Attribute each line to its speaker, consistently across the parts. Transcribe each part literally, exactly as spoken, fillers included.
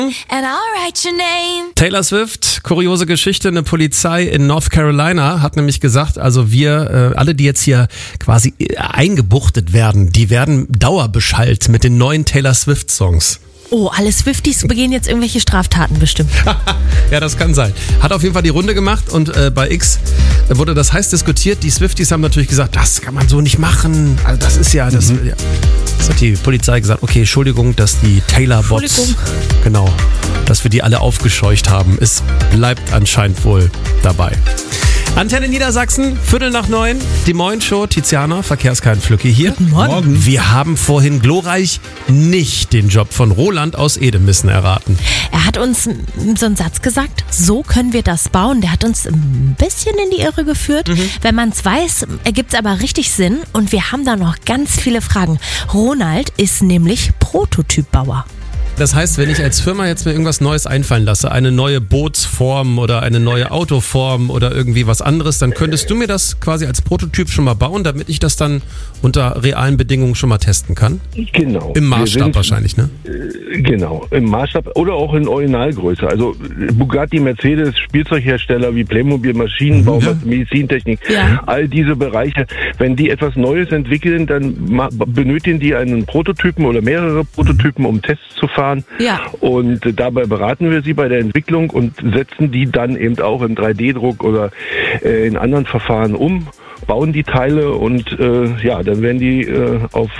Speaker 1: And I'll write your name.
Speaker 2: Taylor Swift, kuriose Geschichte, eine Polizei in North Carolina hat nämlich gesagt, also wir, äh, alle, die jetzt hier quasi eingebuchtet werden, die werden dauerbeschallt mit den neuen Taylor Swift Songs.
Speaker 3: Oh, alle Swifties begehen jetzt irgendwelche Straftaten bestimmt.
Speaker 2: Ja, das kann sein. Hat auf jeden Fall die Runde gemacht und äh, bei X wurde das heiß diskutiert. Die Swifties haben natürlich gesagt, das kann man so nicht machen. Also das ist ja, das, mhm. ja. Das hat die Polizei gesagt, okay, Entschuldigung, dass die Taylor-Bots, genau, dass wir die alle aufgescheucht haben. Es bleibt anscheinend wohl dabei. Antenne Niedersachsen, Viertel nach neun, die Moin-Show, Tiziana, Verkehrskein-Flücke hier.
Speaker 3: Guten Morgen.
Speaker 2: Wir haben vorhin glorreich nicht den Job von Roland aus Edemissen erraten.
Speaker 3: Er hat uns so einen Satz gesagt, so können wir das bauen. Der hat uns ein bisschen in die Irre geführt. Mhm. Wenn man es weiß, ergibt es aber richtig Sinn. Und wir haben da noch ganz viele Fragen. Ronald ist nämlich Prototypbauer.
Speaker 2: Das heißt, wenn ich als Firma jetzt mir irgendwas Neues einfallen lasse, eine neue Bootsform oder eine neue Autoform oder irgendwie was anderes, dann könntest du mir das quasi als Prototyp schon mal bauen, damit ich das dann unter realen Bedingungen schon mal testen kann?
Speaker 4: Genau.
Speaker 2: Im Maßstab sind, wahrscheinlich, ne?
Speaker 4: Genau, im Maßstab oder auch in Originalgröße. Also Bugatti, Mercedes, Spielzeughersteller wie Playmobil, Maschinenbau, ja. Medizintechnik, ja. All diese Bereiche, wenn die etwas Neues entwickeln, dann benötigen die einen Prototypen oder mehrere Prototypen, um Tests zu fahren. Ja. Und dabei beraten wir sie bei der Entwicklung und setzen die dann eben auch im drei D Druck oder äh, in anderen Verfahren um, bauen die Teile und äh, ja, dann werden die äh, auf,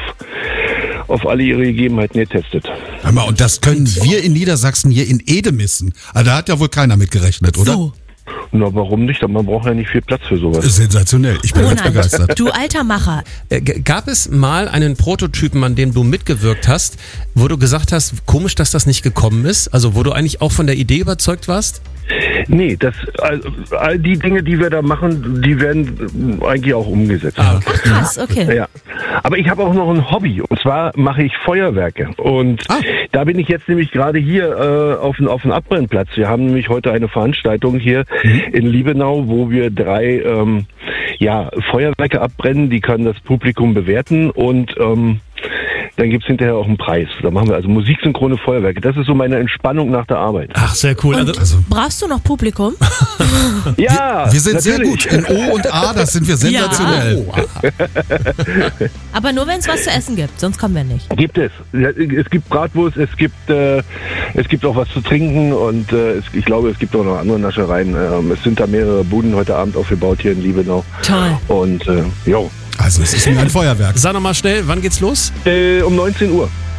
Speaker 4: auf alle ihre Gegebenheiten getestet.
Speaker 5: Hör mal, und das können wir in Niedersachsen hier in Edemissen. Also da hat ja wohl keiner mit gerechnet, oder?
Speaker 3: So.
Speaker 4: Na, warum nicht? Man braucht ja nicht viel Platz für sowas.
Speaker 5: Sensationell. Ich bin ganz begeistert.
Speaker 3: Du alter Macher.
Speaker 2: Äh, g- gab es mal einen Prototypen, an dem du mitgewirkt hast, wo du gesagt hast, komisch, dass das nicht gekommen ist? Also wo du eigentlich auch von der Idee überzeugt warst?
Speaker 4: Nee, das, all, all die Dinge, die wir da machen, die werden eigentlich auch umgesetzt.
Speaker 2: Ah, okay.
Speaker 3: Ach krass, okay.
Speaker 4: Ja. Aber ich habe auch noch ein Hobby, und zwar mache ich Feuerwerke. Und ah. da bin ich jetzt nämlich gerade hier äh, auf dem auf dem Abbrennplatz. Wir haben nämlich heute eine Veranstaltung hier mhm. in Liebenau, wo wir drei ähm, ja, Feuerwerke abbrennen. Die kann das Publikum bewerten und ähm, dann gibt es hinterher auch einen Preis. Da machen wir also musiksynchrone Feuerwerke. Das ist so meine Entspannung nach der Arbeit.
Speaker 2: Ach, sehr cool.
Speaker 3: Und also, brauchst du noch Publikum?
Speaker 4: Ja,
Speaker 5: wir, wir sind
Speaker 4: natürlich.
Speaker 5: sehr gut. In O und A, das sind wir sensationell.
Speaker 3: Ja. Aber nur wenn es was zu essen gibt, sonst kommen wir nicht.
Speaker 4: Gibt es. Es gibt Bratwurst, es gibt äh, es gibt auch was zu trinken und äh, es, ich glaube, es gibt auch noch andere Naschereien. Ähm, es sind da mehrere Buden heute Abend aufgebaut hier in Liebenau.
Speaker 3: Toll.
Speaker 4: Und äh, jo.
Speaker 5: Also es ist mir ein Feuerwerk.
Speaker 2: Sag nochmal schnell, wann geht's los?
Speaker 4: Äh, um neunzehn Uhr.